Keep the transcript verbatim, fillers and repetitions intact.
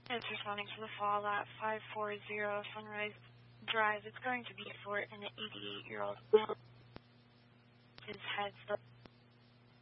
It's responding to the fall at five forty Sunrise Drive. It's going to be for an eighty-eight-year-old male. His head still